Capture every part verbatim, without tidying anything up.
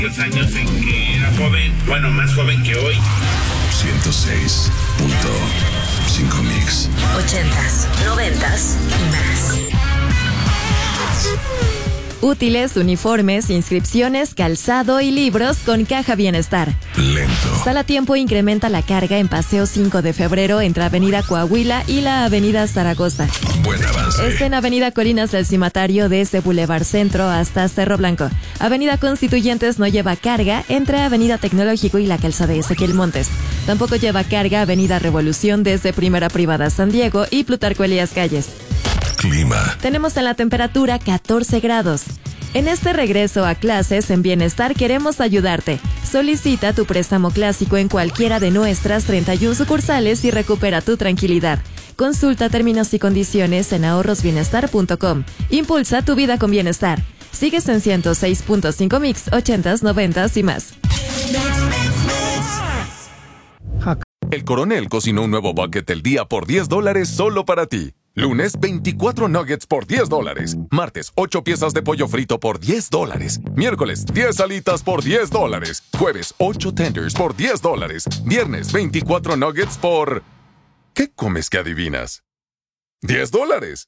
Los años en que era joven, bueno, más joven que hoy. ciento seis punto cinco Mix. Ochentas, noventas y más. Útiles, uniformes, inscripciones, calzado y libros con Caja Bienestar. Lento. Sala Tiempo incrementa la carga en Paseo cinco de febrero entre Avenida Coahuila y la Avenida Zaragoza. Buen avance. Está en Avenida Colinas del Cimatario desde Boulevard Centro hasta Cerro Blanco. Avenida Constituyentes no lleva carga entre Avenida Tecnológico y la Calzada de Ezequiel Montes. Tampoco lleva carga Avenida Revolución desde Primera Privada San Diego y Plutarco Elías Calles. Clima. Tenemos en la temperatura catorce grados. En este regreso a clases en Bienestar queremos ayudarte. Solicita tu préstamo clásico en cualquiera de nuestras treinta y una sucursales y recupera tu tranquilidad. Consulta términos y condiciones en ahorros bienestar punto com. Impulsa tu vida con bienestar. Sigues en ciento seis punto cinco Mix, ochentas, noventas y más. El Coronel cocinó un nuevo bucket del día por diez dólares solo para ti. Lunes, veinticuatro nuggets por diez dólares. Martes, ocho piezas de pollo frito por diez dólares. Miércoles, diez alitas por diez dólares. Jueves, ocho tenders por diez dólares. Viernes, veinticuatro nuggets por... ¿Qué comes que adivinas? diez dólares.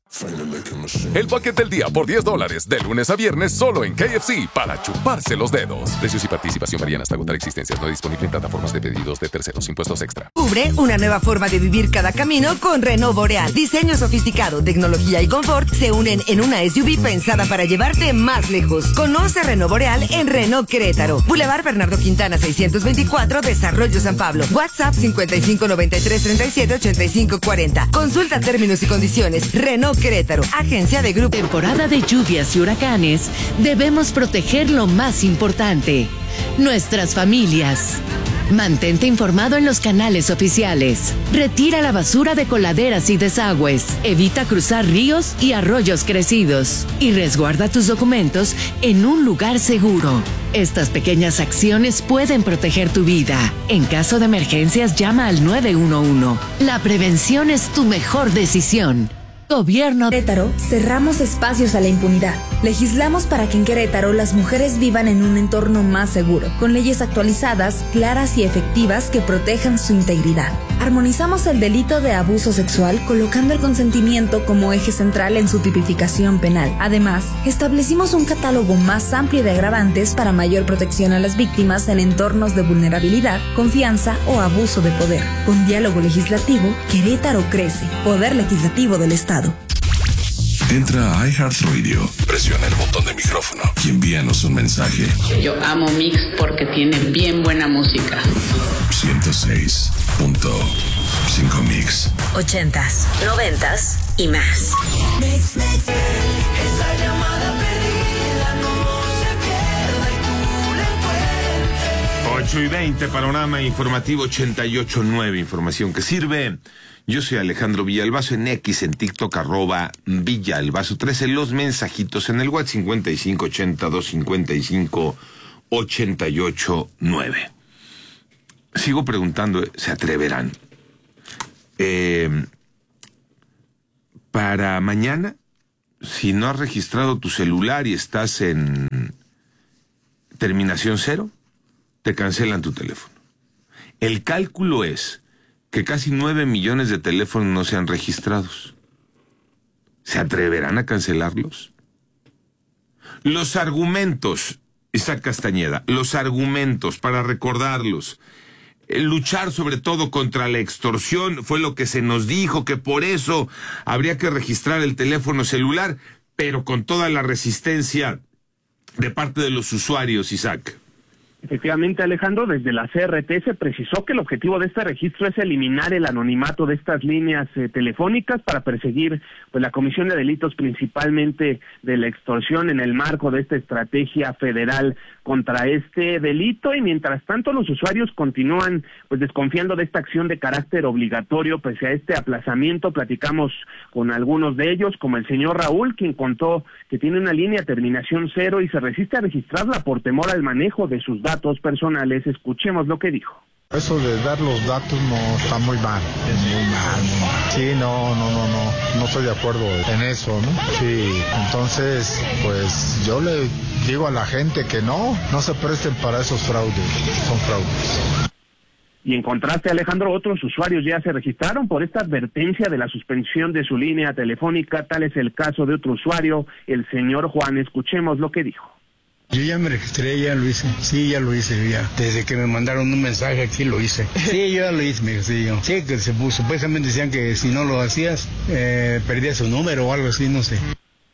El bucket del día por diez dólares, de lunes a viernes, solo en K F C, para chuparse los dedos. Precios y participación varían hasta agotar existencias. No disponible en plataformas de pedidos de terceros. Impuestos extra. Cubre una nueva forma de vivir cada camino con Renault Boreal. Diseño sofisticado, tecnología y confort se unen en una S U V pensada para llevarte más lejos. Conoce Renault Boreal en Renault Querétaro. Boulevard Bernardo Quintana seiscientos veinticuatro, Desarrollo San Pablo. WhatsApp cincuenta y cinco noventa y tres treinta y siete ochenta y cinco cuarenta. Consulta términos y condiciones. Renault Querétaro, agencia de Grupo. Temporada de lluvias y huracanes, debemos proteger lo más importante, nuestras familias. Mantente informado en los canales oficiales. Retira la basura de coladeras y desagües. Evita cruzar ríos y arroyos crecidos. Y resguarda tus documentos en un lugar seguro. Estas pequeñas acciones pueden proteger tu vida. En caso de emergencias, llama al nueve uno uno. La prevención es tu mejor decisión. Gobierno Querétaro, cerramos espacios a la impunidad. Legislamos para que en Querétaro las mujeres vivan en un entorno más seguro, con leyes actualizadas, claras y efectivas que protejan su integridad. Armonizamos el delito de abuso sexual colocando el consentimiento como eje central en su tipificación penal. Además, establecimos un catálogo más amplio de agravantes para mayor protección a las víctimas en entornos de vulnerabilidad, confianza o abuso de poder. Con diálogo legislativo, Querétaro crece. Poder Legislativo del Estado. Entra a iHeartRadio, presiona el botón de micrófono y envíanos un mensaje. Yo amo Mix porque tiene bien buena música. ciento seis punto cinco Mix. Ochentas, noventas y más. Mix, mix, esa llamada perdida no se pierda y tú la encuentres. ocho y veinte, panorama informativo ochenta y ocho punto nueve, información que sirve. Yo soy Alejandro Villalbazo, en X, en TikTok, arroba Villalbazo trece, los mensajitos en el WhatsApp cincuenta y cinco ochenta dos cincuenta y cinco ochenta y ocho nueve. Sigo preguntando, ¿se atreverán? Eh, para mañana, si no has registrado tu celular y estás en terminación cero, te cancelan tu teléfono. El cálculo es que casi nueve millones de teléfonos no sean registrados. ¿Se atreverán a cancelarlos? Los argumentos, Isaac Castañeda, los argumentos para recordarlos. Luchar sobre todo contra la extorsión fue lo que se nos dijo, que por eso habría que registrar el teléfono celular, pero con toda la resistencia de parte de los usuarios, Isaac. Efectivamente, Alejandro, desde la C R T se precisó que el objetivo de este registro es eliminar el anonimato de estas líneas eh, telefónicas para perseguir pues la comisión de delitos, principalmente de la extorsión, en el marco de esta estrategia federal contra este delito. Y mientras tanto, los usuarios continúan pues desconfiando de esta acción de carácter obligatorio pese a este aplazamiento. Platicamos con algunos de ellos, como el señor Raúl, quien contó que tiene una línea terminación cero y se resiste a registrarla por temor al manejo de sus datos datos personales. Escuchemos lo que dijo. Eso de dar los datos no está muy mal, es muy mal. Sí, no, no, no, no, no estoy de acuerdo en eso, ¿no? Sí, entonces, pues yo le digo a la gente que no, no se presten para esos fraudes, son fraudes. Y en contraste, Alejandro, otros usuarios ya se registraron por esta advertencia de la suspensión de su línea telefónica. Tal es el caso de otro usuario, el señor Juan. Escuchemos lo que dijo. Yo ya me registré, ya lo hice. Sí, ya lo hice, ya. Desde que me mandaron un mensaje aquí lo hice. Sí, yo ya lo hice, me sí, yo. Sí, que se, supuestamente decían que si no lo hacías, eh, perdías su número o algo así, no sé.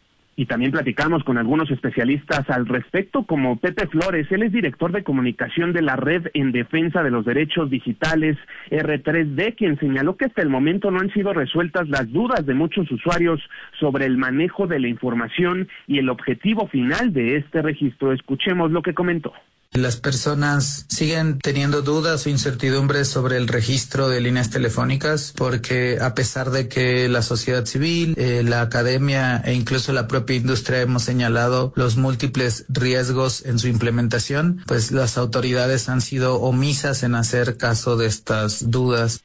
Y también platicamos con algunos especialistas al respecto, como Pepe Flores. Él es director de comunicación de la Red en Defensa de los Derechos Digitales, R tres D, quien señaló que hasta el momento no han sido resueltas las dudas de muchos usuarios sobre el manejo de la información y el objetivo final de este registro. Escuchemos lo que comentó. Las personas siguen teniendo dudas o incertidumbres sobre el registro de líneas telefónicas porque a pesar de que la sociedad civil, eh, la academia e incluso la propia industria hemos señalado los múltiples riesgos en su implementación, pues las autoridades han sido omisas en hacer caso de estas dudas.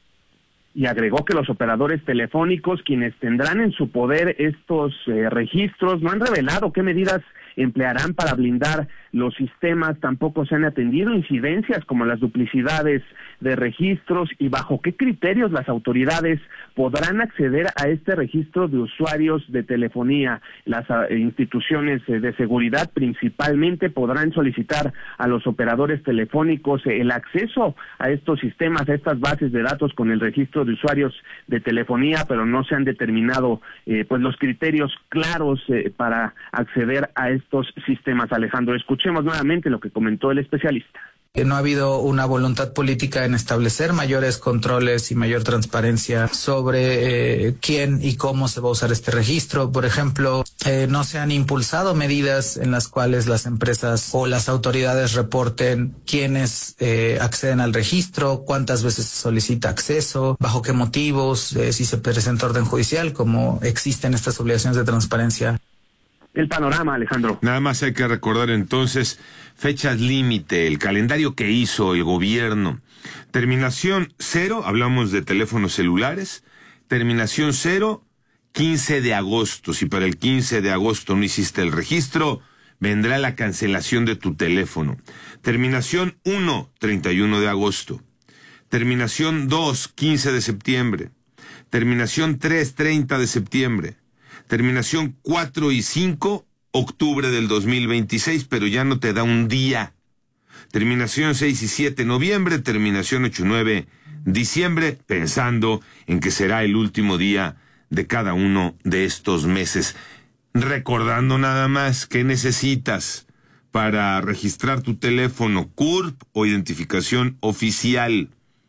Y agregó que los operadores telefónicos, quienes tendrán en su poder estos eh, registros, no han revelado qué medidas emplearán para blindar los sistemas. Tampoco se han atendido incidencias como las duplicidades de registros y bajo qué criterios las autoridades podrán acceder a este registro de usuarios de telefonía. Las uh, instituciones eh, de seguridad principalmente podrán solicitar a los operadores telefónicos eh, el acceso a estos sistemas, a estas bases de datos con el registro de usuarios de telefonía, pero no se han determinado eh, pues los criterios claros eh, para acceder a estos sistemas. Alejandro, escuchemos nuevamente lo que comentó el especialista. No ha habido una voluntad política en establecer mayores controles y mayor transparencia sobre eh, quién y cómo se va a usar este registro. Por ejemplo, eh, no se han impulsado medidas en las cuales las empresas o las autoridades reporten quiénes eh, acceden al registro, cuántas veces se solicita acceso, bajo qué motivos, eh, si se presenta orden judicial, como existen estas obligaciones de transparencia. El panorama, Alejandro. Nada más hay que recordar entonces fechas límite, el calendario que hizo el gobierno. Terminación cero, hablamos de teléfonos celulares. Terminación cero, quince de agosto. Si para el quince de agosto no hiciste el registro, vendrá la cancelación de tu teléfono. Terminación uno, treinta y uno de agosto. Terminación dos, quince de septiembre. Terminación tres, treinta de septiembre. Terminación cuatro y cinco, octubre del dos mil veintiséis, pero ya no te da un día. Terminación seis y siete, noviembre. Terminación ocho y nueve, diciembre, pensando en que será el último día de cada uno de estos meses. Recordando nada más que necesitas para registrar tu teléfono, C U R P o identificación oficial.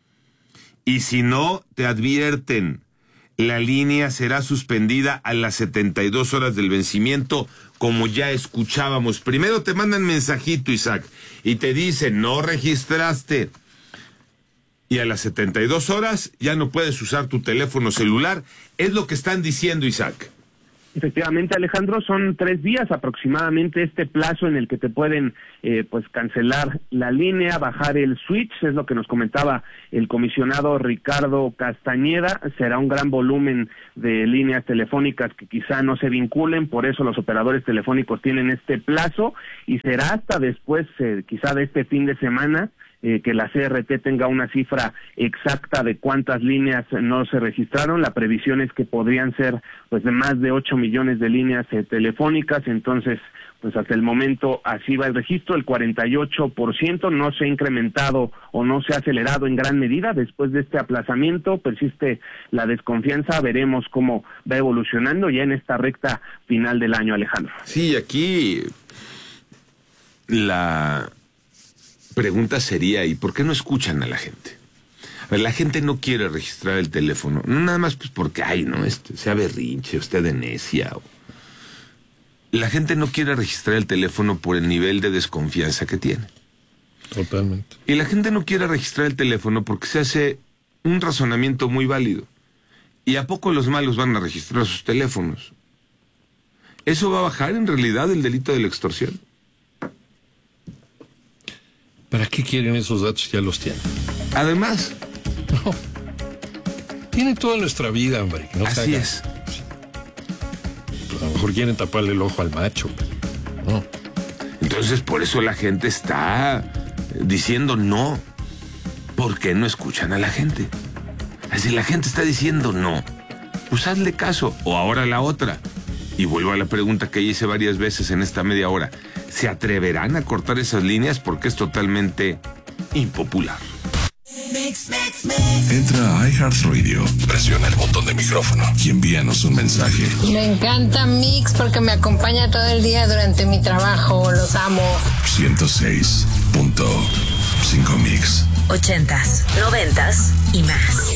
Y si no, te advierten, la línea será suspendida a las setenta y dos horas del vencimiento, como ya escuchábamos. Primero te mandan mensajito, Isaac, y te dicen, no registraste. Y a las setenta y dos horas ya no puedes usar tu teléfono celular. Es lo que están diciendo, Isaac. Efectivamente, Alejandro, son tres días aproximadamente este plazo en el que te pueden eh, pues cancelar la línea, bajar el switch, es lo que nos comentaba el comisionado Ricardo Castañeda. Será un gran volumen de líneas telefónicas que quizá no se vinculen, por eso los operadores telefónicos tienen este plazo, y será hasta después, eh, quizá de este fin de semana, Eh, que la C R T tenga una cifra exacta de cuántas líneas no se registraron. La previsión es que podrían ser pues de más de ocho millones de líneas eh, telefónicas. Entonces, pues hasta el momento así va el registro, el cuarenta y ocho por ciento. No se ha incrementado o no se ha acelerado en gran medida. Después de este aplazamiento persiste la desconfianza. Veremos cómo va evolucionando ya en esta recta final del año, Alejandro. Sí, aquí la pregunta sería, ¿y por qué no escuchan a la gente? A ver, la gente no quiere registrar el teléfono, no nada más pues porque, ay, no, este, sea berrinche, usted de necia. O... La gente no quiere registrar el teléfono por el nivel de desconfianza que tiene. Totalmente. Y la gente no quiere registrar el teléfono porque se hace un razonamiento muy válido. ¿Y a poco los malos van a registrar sus teléfonos? ¿Eso va a bajar en realidad el delito de la extorsión? ¿Para qué quieren esos datos? Ya los tienen. Además. No. Tienen toda nuestra vida, hombre. No Así es. Pues a lo mejor quieren taparle el ojo al macho. No. Entonces entonces por eso la gente está diciendo no. ¿Por qué no escuchan a la gente? Si la gente está diciendo no, pues hazle caso. O ahora la otra. Y vuelvo a la pregunta que hice varias veces en esta media hora. ¿Se atreverán a cortar esas líneas? Porque es totalmente impopular. Entra a iHeartRadio, presiona el botón de micrófono y envíanos un mensaje. Me encanta Mix porque me acompaña todo el día durante mi trabajo. Los amo. ciento seis punto cinco Mix. Ochentas, noventas y más.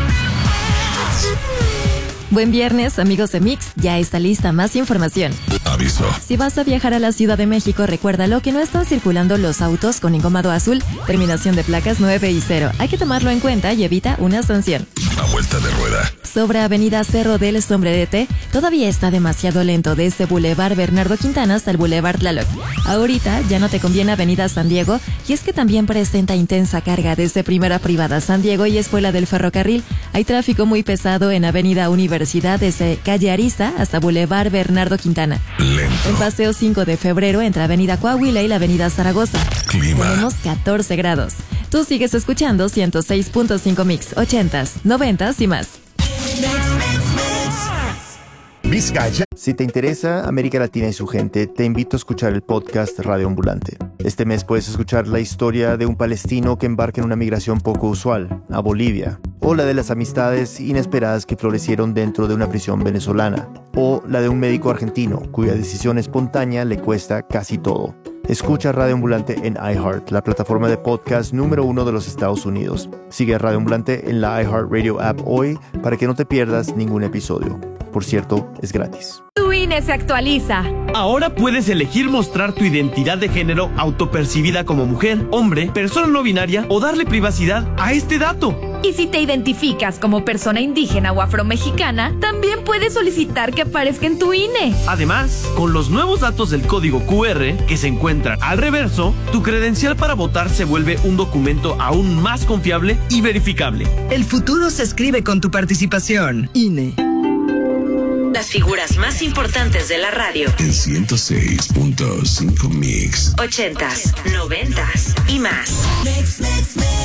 Buen viernes, amigos de Mix. Ya está lista más información. Aviso. Si vas a viajar a la Ciudad de México, recuérdalo que no están circulando los autos con engomado azul, terminación de placas nueve y cero. Hay que tomarlo en cuenta y evita una sanción. La vuelta de rueda. Sobre Avenida Cerro del Sombrerete, todavía está demasiado lento desde Boulevard Bernardo Quintana hasta el Boulevard Tlaloc. Ahorita ya no te conviene Avenida San Diego, y es que también presenta intensa carga desde Primera Privada San Diego y Escuela del Ferrocarril. Hay tráfico muy pesado en Avenida Universidad desde Calle Arista hasta Boulevard Bernardo Quintana. Lento. En Paseo cinco de febrero entre Avenida Coahuila y la Avenida Zaragoza. Clima. Tenemos catorce grados. Tú sigues escuchando ciento seis punto cinco Mix, ochentas, noventas y más. Vizcaya. Si te interesa América Latina y su gente, te invito a escuchar el podcast Radio Ambulante. Este mes puedes escuchar la historia de un palestino que embarca en una migración poco usual, a Bolivia, o la de las amistades inesperadas que florecieron dentro de una prisión venezolana, o la de un médico argentino cuya decisión espontánea le cuesta casi todo. Escucha Radio Ambulante en iHeart, la plataforma de podcast número uno de los Estados Unidos. Sigue a Radio Ambulante en la iHeartRadio app hoy para que no te pierdas ningún episodio. Por cierto, es gratis. Tu I N E se actualiza. Ahora puedes elegir mostrar tu identidad de género autopercibida como mujer, hombre, persona no binaria o darle privacidad a este dato. Y si te identificas como persona indígena o afromexicana, también puedes solicitar que aparezca en tu I N E. Además, con los nuevos datos del código Q R que se encuentran al reverso, tu credencial para votar se vuelve un documento aún más confiable y verificable. El futuro se escribe con tu participación. I N E. Las figuras más importantes de la radio. En ciento seis punto cinco Mix. Ochentas, noventas y más. Mix, mix, mix.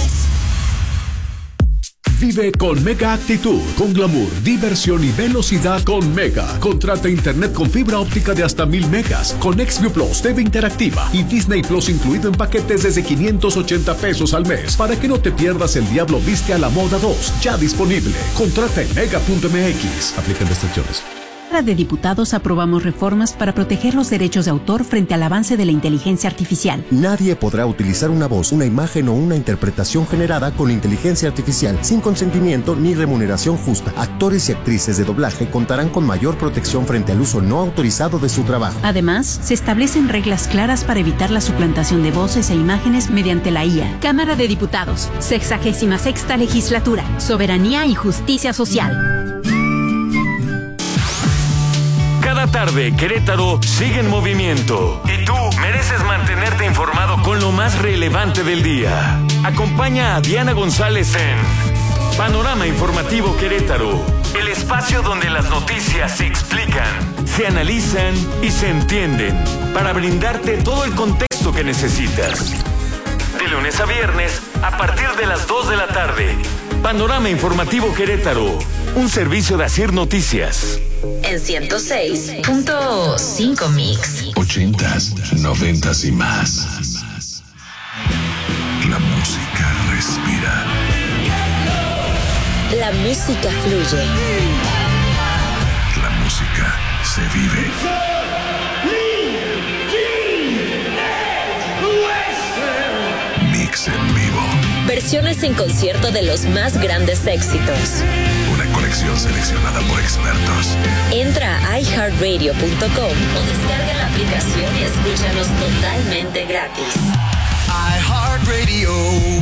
Vive con Mega Actitud, con glamour, diversión y velocidad con Mega. Contrata internet con fibra óptica de hasta mil megas, con XView Plus, T V interactiva y Disney Plus incluido en paquetes desde quinientos ochenta pesos al mes. Para que no te pierdas El Diablo Viste a la Moda dos, ya disponible. Contrata en mega punto m x. Aplican restricciones. De Diputados aprobamos reformas para proteger los derechos de autor frente al avance de la inteligencia artificial. Nadie podrá utilizar una voz, una imagen o una interpretación generada con inteligencia artificial sin consentimiento ni remuneración justa. Actores y actrices de doblaje contarán con mayor protección frente al uso no autorizado de su trabajo. Además, se establecen reglas claras para evitar la suplantación de voces e imágenes mediante la I A. Cámara de Diputados, sexagésima sexta legislatura, soberanía y justicia social. Cada tarde, Querétaro sigue en movimiento. Y tú mereces mantenerte informado con lo más relevante del día. Acompaña a Diana González en Panorama Informativo Querétaro, el espacio donde las noticias se explican, se analizan y se entienden, para brindarte todo el contexto que necesitas. De lunes a viernes, a partir de las dos de la tarde. Panorama Informativo Querétaro, un servicio de Asir Noticias. En ciento seis punto cinco Mix. Ochentas, noventas y más. La música respira. La música fluye. La música se vive. Mix en vivo. Versiones en concierto de los más grandes éxitos. Una colección seleccionada por expertos. Entra a i heart radio punto com o descarga la aplicación y escúchanos totalmente gratis. iHeartRadio.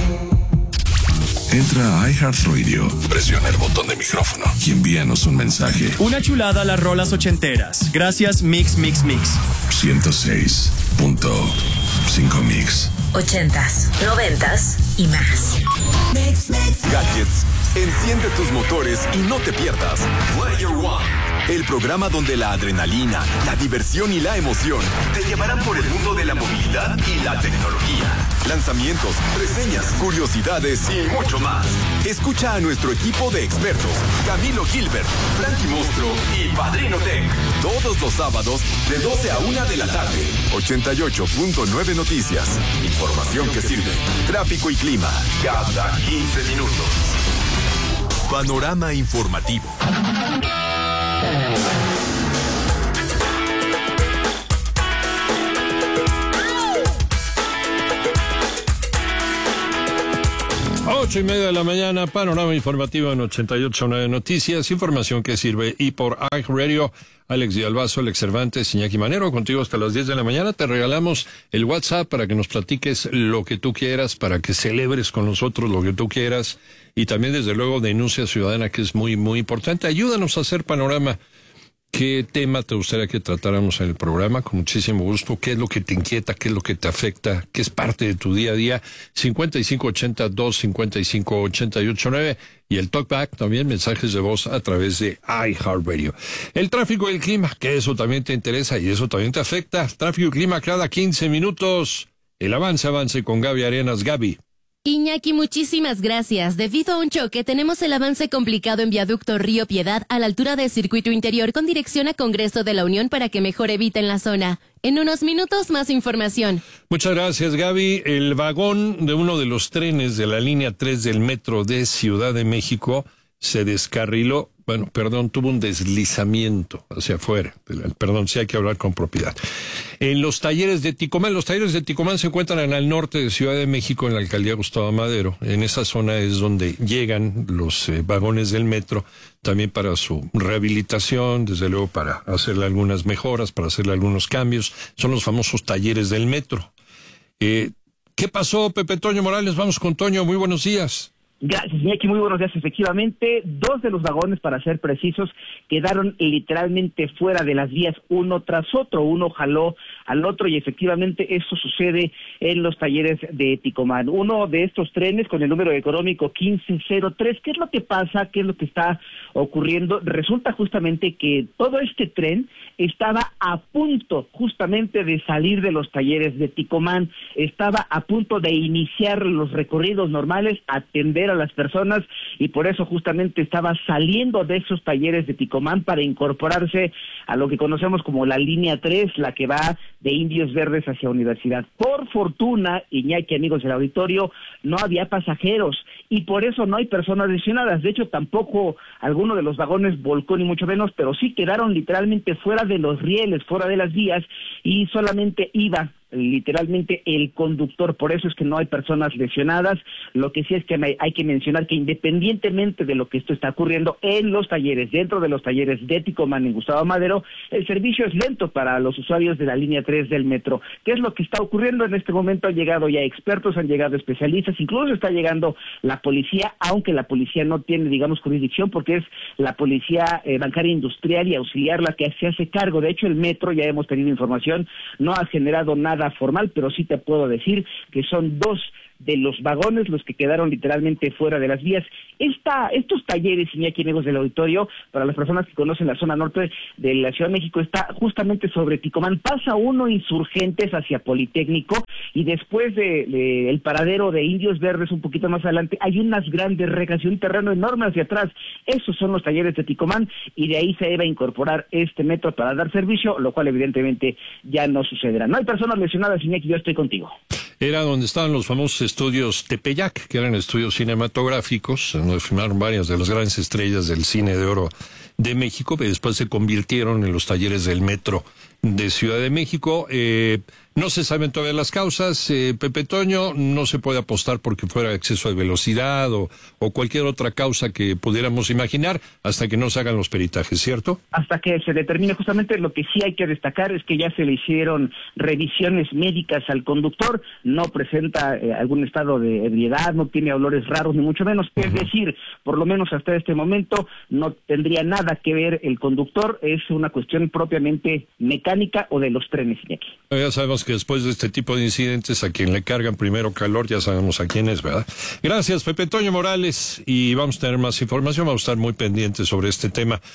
Entra a iHeartRadio, presiona el botón de micrófono y envíanos un mensaje. Una chulada a las rolas ochenteras. Gracias, Mix, Mix, Mix. ciento seis punto cinco Mix. Ochentas, noventas y más. Gadgets, enciende tus motores y no te pierdas Player One, el programa donde la adrenalina, la diversión y la emoción te llevarán por el mundo de la movilidad y la tecnología. Lanzamientos, reseñas, curiosidades y mucho más. Escucha a nuestro equipo de expertos, Camilo Gilbert, Frankie Monstruo y Padrino Tech, todos los sábados de doce a una de la tarde. ochenta y ocho punto nueve Noticias. Información que sirve. Tráfico y clima cada quince minutos. Panorama informativo. Ocho y media de la mañana, panorama informativo en ochenta y ocho punto nueve Noticias, información que sirve. Y por iHeartRadio, Alex de Albazo, Alex Cervantes, Iñaki Manero, contigo hasta las diez de la mañana. Te regalamos el WhatsApp para que nos platiques lo que tú quieras, para que celebres con nosotros lo que tú quieras. Y también, desde luego, denuncia ciudadana, que es muy, muy importante. Ayúdanos a hacer panorama. ¿Qué tema te gustaría que tratáramos en el programa? Con muchísimo gusto. ¿Qué es lo que te inquieta? ¿Qué es lo que te afecta? ¿Qué es parte de tu día a día? cincuenta y cinco ochenta, dos cincuenta y cinco ochenta y ocho nueve. Y el talkback también, mensajes de voz a través de iHeartRadio. El tráfico y el clima, que eso también te interesa y eso también te afecta. Tráfico y clima cada quince minutos. El avance, avance con Gaby Arenas. Gaby. Iñaki, muchísimas gracias. Debido a un choque, tenemos el avance complicado en viaducto Río Piedad a la altura del circuito interior con dirección a Congreso de la Unión para que mejor eviten la zona. En unos minutos, más información. Muchas gracias, Gaby. El vagón de uno de los trenes de la línea tres del metro de Ciudad de México se descarriló. Bueno, perdón, tuvo un deslizamiento hacia afuera. Perdón, sí hay que hablar con propiedad. En los talleres de Ticomán, los talleres de Ticomán se encuentran al norte de Ciudad de México, en la alcaldía Gustavo Madero. En esa zona es donde llegan los eh, vagones del metro, también para su rehabilitación, desde luego para hacerle algunas mejoras, para hacerle algunos cambios. Son los famosos talleres del metro. Eh, ¿Qué pasó, Pepe Toño Morales? Vamos con Toño, muy buenos días. Gracias, Iñaki, muy buenos días. Efectivamente, dos de los vagones, para ser precisos, quedaron literalmente fuera de las vías uno tras otro. Uno jaló al otro y efectivamente eso sucede en los talleres de Ticomán. Uno de estos trenes con el número económico quince cero tres. ¿Qué es lo que pasa? ¿Qué es lo que está ocurriendo? Resulta justamente que todo este tren estaba a punto justamente de salir de los talleres de Ticomán. Estaba a punto de iniciar los recorridos normales, atender a las personas, y por eso justamente estaba saliendo de esos talleres de Ticomán para incorporarse a lo que conocemos como la línea tres, la que va de Indios Verdes hacia Universidad. Por fortuna, Iñaki, amigos del auditorio, no había pasajeros y por eso no hay personas lesionadas. De hecho, tampoco alguno de los vagones volcó, ni mucho menos, pero sí quedaron literalmente fuera de los rieles, fuera de las vías, y solamente iba literalmente el conductor. Por eso es que no hay personas lesionadas. Lo que sí es que hay que mencionar que independientemente de lo que esto está ocurriendo en los talleres, dentro de los talleres de Ticomán en Gustavo Madero, el servicio es lento para los usuarios de la línea tres del metro. ¿Qué es lo que está ocurriendo en este momento? Han llegado ya expertos, han llegado especialistas, incluso está llegando la policía, aunque la policía no tiene, digamos, jurisdicción, porque es la policía eh, bancaria industrial y auxiliar la que se hace cargo. De hecho, el metro, ya hemos tenido información, no ha generado nada formal, pero sí te puedo decir que son dos de los vagones los que quedaron literalmente fuera de las vías. Esta, estos talleres, Iñaki, amigos del auditorio, para las personas que conocen la zona norte de la Ciudad de México, está justamente sobre Ticomán. Pasa uno Insurgentes hacia Politécnico y después de, de el paradero de Indios Verdes, un poquito más adelante, hay unas grandes rejas y un terreno enorme hacia atrás. Esos son los talleres de Ticomán y de ahí se debe incorporar este metro para dar servicio, lo cual evidentemente ya no sucederá. No hay personas lesionadas, Iñaki, yo estoy contigo. Era donde estaban los famosos estudios Tepeyac, que eran estudios cinematográficos, donde filmaron varias de las grandes estrellas del cine de oro de México, que después se convirtieron en los talleres del metro de Ciudad de México. Eh, no se saben todavía las causas, eh, Pepe Toño, no se puede apostar porque fuera exceso de velocidad o, o cualquier otra causa que pudiéramos imaginar hasta que no se hagan los peritajes, ¿cierto? Hasta que se determine. Justamente lo que sí hay que destacar es que ya se le hicieron revisiones médicas al conductor, no presenta eh, algún estado de ebriedad, no tiene olores raros ni mucho menos, es decir, por lo menos hasta este momento no tendría nada que ver el conductor, es una cuestión propiamente mecánica o de los trenes, Iñaki. Ya sabemos que después de este tipo de incidentes, a quien le cargan primero calor, ya sabemos a quién es, ¿verdad? Gracias, Pepe Toño Morales, y vamos a tener más información, vamos a estar muy pendientes sobre este tema.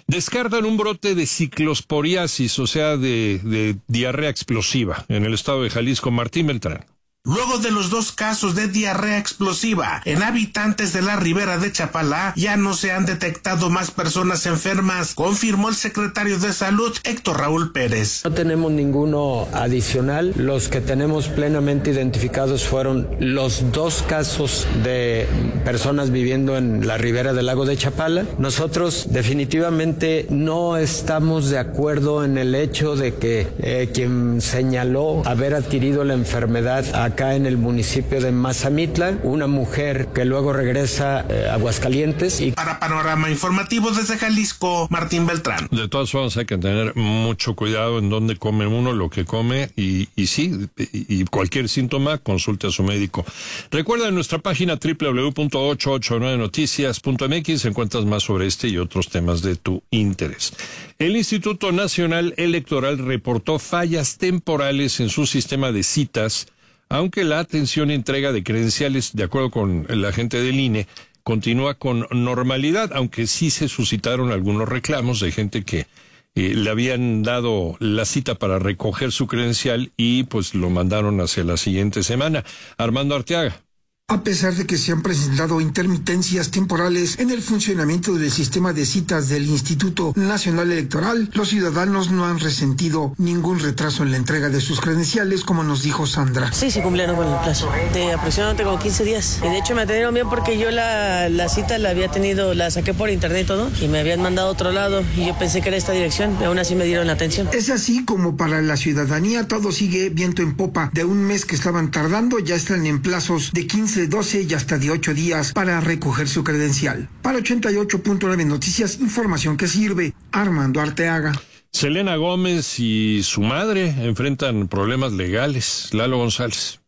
Descartan un brote de ciclosporiasis, o sea, de, de diarrea explosiva, en el estado de Jalisco. Martín Beltrán. Luego de los dos casos de diarrea explosiva en habitantes de la ribera de Chapala, ya no se han detectado más personas enfermas, confirmó el secretario de Salud, Héctor Raúl Pérez. No tenemos ninguno adicional. Los que tenemos plenamente identificados fueron los dos casos de personas viviendo en la ribera del lago de Chapala. Nosotros definitivamente no estamos de acuerdo en el hecho de que eh, quien señaló haber adquirido la enfermedad acá en el municipio de Mazamitla, una mujer que luego regresa eh, a Aguascalientes. Y para Panorama Informativo desde Jalisco, Martín Beltrán. De todas formas hay que tener mucho cuidado en dónde come uno, lo que come, y, y sí, y, y cualquier síntoma, consulte a su médico. Recuerda en nuestra página doble u doble u doble u punto ochocientos ochenta y nueve noticias punto m x encuentras más sobre este y otros temas de tu interés. El Instituto Nacional Electoral reportó fallas temporales en su sistema de citas, aunque la atención y entrega de credenciales, de acuerdo con la gente del I N E, continúa con normalidad, aunque sí se suscitaron algunos reclamos de gente que eh, le habían dado la cita para recoger su credencial y pues lo mandaron hacia la siguiente semana. Armando Arteaga. A pesar de que se han presentado intermitencias temporales en el funcionamiento del sistema de citas del Instituto Nacional Electoral, los ciudadanos no han resentido ningún retraso en la entrega de sus credenciales, como nos dijo Sandra. Sí, sí cumplieron con el plazo de aproximadamente como quince días. Y de hecho me atendieron bien porque yo la, la cita la había tenido, la saqué por internet y todo, y me habían mandado a otro lado, y yo pensé que era esta dirección, y aún así me dieron la atención. Es así como para la ciudadanía todo sigue viento en popa. De un mes que estaban tardando, ya están en plazos de quince, doce y hasta de ocho días para recoger su credencial. Para ochenta y ocho punto nueve Noticias, información que sirve. Armando Arteaga. Selena Gómez y su madre enfrentan problemas legales. Lalo González.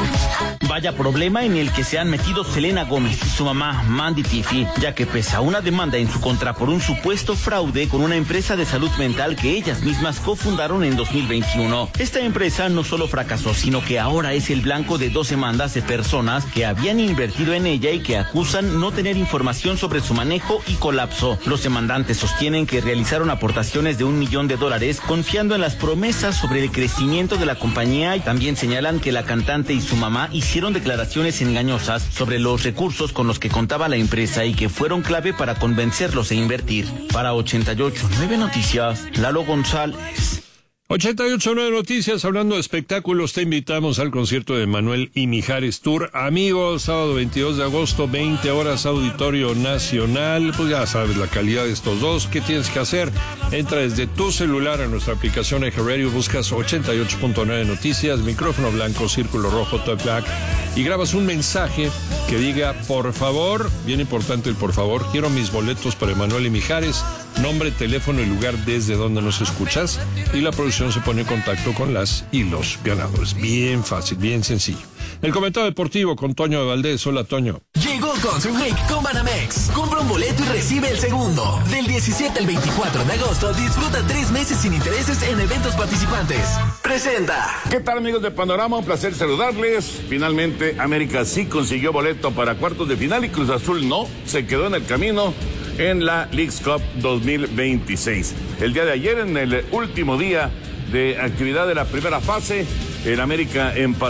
Vaya problema en el que se han metido Selena Gómez y su mamá Mandy Tiffy, ya que pesa una demanda en su contra por un supuesto fraude con una empresa de salud mental que ellas mismas cofundaron en dos mil veintiuno. Esta empresa no solo fracasó, sino que ahora es el blanco de dos demandas de personas que habían invertido en ella y que acusan no tener información sobre su manejo y colapso. Los demandantes sostienen que realizaron aportaciones de un millón de dólares confiando en las promesas sobre el crecimiento de la compañía, y también señalan que la cantante y su mamá hicieron declaraciones engañosas sobre los recursos con los que contaba la empresa y que fueron clave para convencerlos a invertir. Para ochenta y ocho punto nueve Noticias, Lalo González. ochenta y ocho punto nueve Noticias, hablando de espectáculos, te invitamos al concierto de Manuel y Mijares Tour. Amigos, sábado veintidós de agosto, veinte horas, Auditorio Nacional. Pues ya sabes la calidad de estos dos. ¿Qué tienes que hacer? Entra desde tu celular a nuestra aplicación iHeartRadio, buscas ochenta y ocho punto nueve Noticias, micrófono blanco, círculo rojo, talkback, y grabas un mensaje que diga, por favor, bien importante el por favor, quiero mis boletos para Manuel y Mijares, nombre, teléfono y lugar desde donde nos escuchas, y la producción se pone en contacto con las y los ganadores. Bien fácil, bien sencillo. El comentario deportivo con Toño de Valdés. Hola, Toño. Llegó Concert Week con Banamex. Compra un boleto y recibe el segundo. Del diecisiete al veinticuatro de agosto, disfruta tres meses sin intereses en eventos participantes. Presenta. ¿Qué tal, amigos de Panorama? Un placer saludarles. Finalmente, América sí consiguió boleto para cuartos de final y Cruz Azul no. Se quedó en el camino en la Leagues Cup dos mil veintiséis. El día de ayer, en el último día de actividad de la primera fase, el América empató